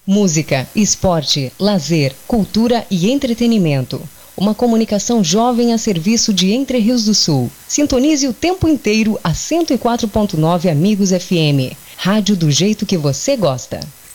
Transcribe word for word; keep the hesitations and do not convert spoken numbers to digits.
Música, esporte, lazer, cultura e entretenimento. Uma comunicação jovem a serviço de Entre Rios do Sul. Sintonize o tempo inteiro a cento e quatro ponto nove Amigos F M. Rádio do jeito que você gosta.